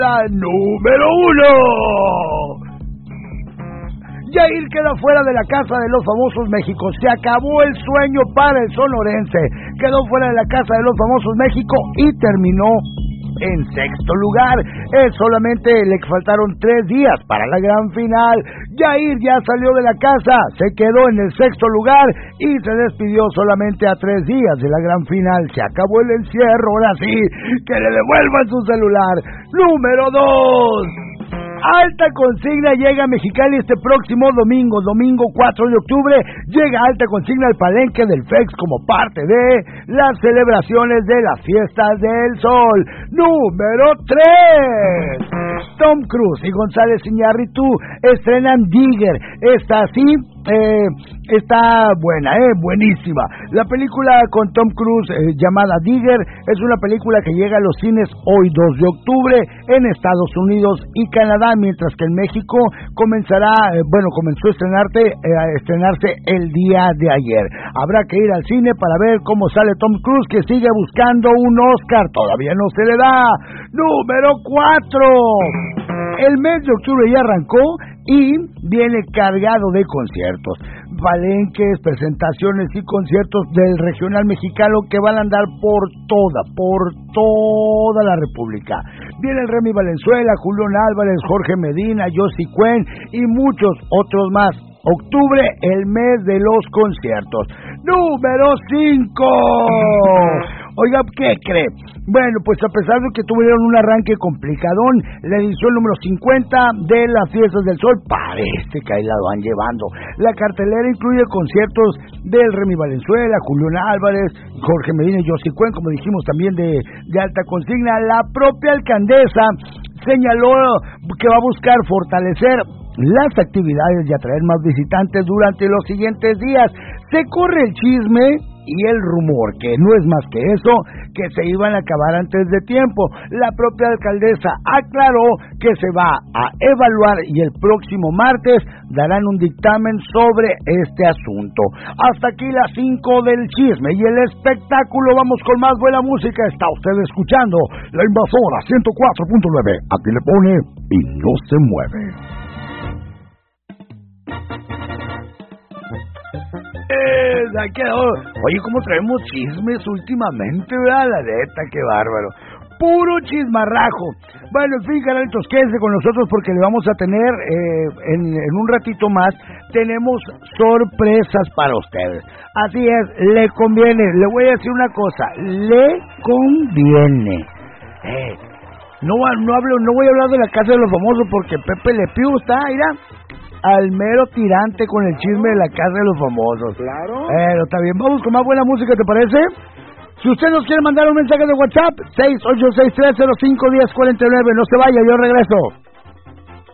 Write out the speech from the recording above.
Número 1. Yair queda fuera de la Casa de los Famosos México. Se acabó el sueño para el sonorense. Quedó fuera de la Casa de los Famosos México y terminó en sexto lugar. Solamente le faltaron 3 días para la gran final. Yair ya salió de la casa, se quedó en el sexto lugar y se despidió solamente a 3 días de la gran final. Se acabó el encierro, ahora sí, que le devuelvan su celular. Número 2. Alta Consigna llega a Mexicali este próximo domingo 4 de octubre. Llega Alta Consigna al Palenque del FEX como parte de las celebraciones de las Fiestas del Sol. Número 3. Tom Cruise y González Iñárritu estrenan Digger. Esta sí, está buena, buenísima. La película con Tom Cruise llamada Digger es una película que llega a los cines hoy 2 de octubre en Estados Unidos y Canadá, mientras que en México comenzó a estrenarse el día de ayer. Habrá que ir al cine para ver cómo sale Tom Cruise, que sigue buscando un Oscar, todavía no se le da. Número 4. El mes de octubre ya arrancó y viene cargado de conciertos, palenques, presentaciones y conciertos del regional mexicano que van a andar por toda la República. Viene el Remy Valenzuela, Julián Álvarez, Jorge Medina, Yossi Cuen y muchos otros más. Octubre, el mes de los conciertos. Número 5. Oiga, ¿qué cree? Bueno, pues a pesar de que tuvieron un arranque complicadón, la edición número 50 de las Fiestas del Sol parece que ahí la van llevando. La cartelera incluye conciertos del Remy Valenzuela, Julián Álvarez, Jorge Medina y Yossi Cuen, como dijimos también de Alta Consigna. La propia alcaldesa señaló que va a buscar fortalecer las actividades y atraer más visitantes durante los siguientes días. Se corre el chisme y el rumor, que no es más que eso, que se iban a acabar antes de tiempo. La propia alcaldesa aclaró que se va a evaluar y el próximo martes darán un dictamen sobre este asunto. Hasta aquí las 5 del chisme y el espectáculo. Vamos con más buena música. Está usted escuchando La Invasora 104.9. Aquí le pone y no se mueve. Oye, ¿cómo traemos chismes últimamente, verdad? La neta, qué bárbaro. Puro chismarrajo. Bueno, en fin, canalitos, quédense con nosotros porque le vamos a tener, en un ratito más, tenemos sorpresas para ustedes. Así es, le conviene. Le voy a decir una cosa, le conviene. No voy a hablar de la Casa de los Famosos porque Pepe Le Pew está, mira, al mero tirante con el chisme de la Casa de los Famosos. Claro. Pero está bien, vamos con más buena música, ¿te parece? Si usted nos quiere mandar un mensaje de WhatsApp, 686-305-1049, no se vaya, yo regreso.